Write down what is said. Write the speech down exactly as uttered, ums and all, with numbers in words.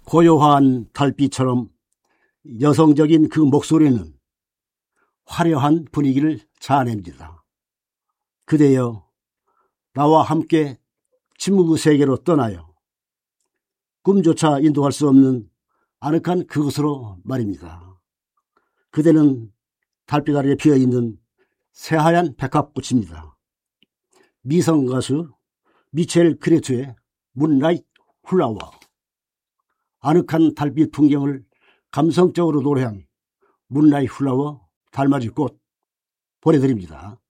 고요한 달빛처럼 여성적인 그 목소리는 화려한 분위기를 자아냅니다. 그대여 나와 함께 침묵의 세계로 떠나요. 꿈조차 인도할 수 없는 아늑한 그곳으로 말입니다. 그대는 달빛 아래에 피어있는 새하얀 백합꽃입니다. 미성 가수 미첼 크레투의 문라이트 플라워. 아늑한 달빛 풍경을 감성적으로 노래한 문라이트 플라워 달맞이 꽃 보내드립니다.